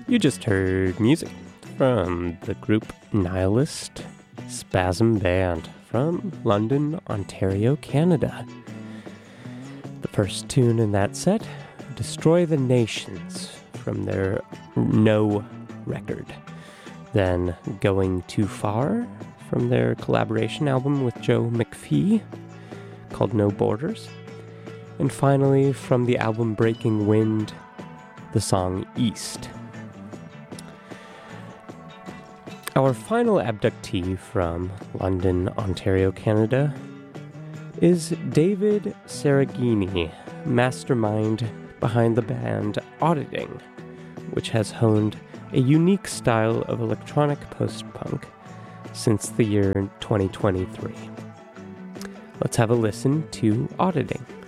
You just heard music from the group Nihilist Spasm Band from London, Ontario, Canada. The first tune in that set, Destroy the Nations, from their No record. Then Going Too Far, from their collaboration album with Joe McPhee, called No Borders. And finally, from the album Breaking Wind, the song East. Our final abductee from London, Ontario, Canada is David Saragini, mastermind behind the band Auditing, which has honed a unique style of electronic post-punk since the year 2023. Let's have a listen to Auditing.